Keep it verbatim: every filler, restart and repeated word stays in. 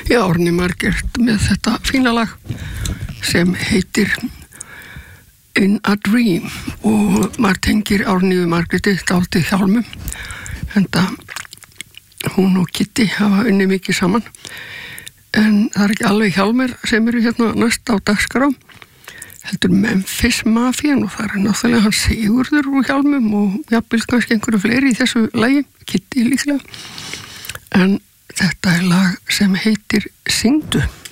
Já, Árný Margrét með þetta fína lag sem heitir In a Dream og maður tengir Árný Margréti dálítið hjálmum enda hún og Kitty hafa unnið mikið saman en það er ekki alveg hjálmir sem eru hérna næst á dagskrá heldur Memphis Mafían og það er náttúrulega hann Sigurður úr hjálmum og jafnvel kannski einhverju fleiri í þessu lagi, Kitty líklega en þetta er lag sem heitir Syngdu.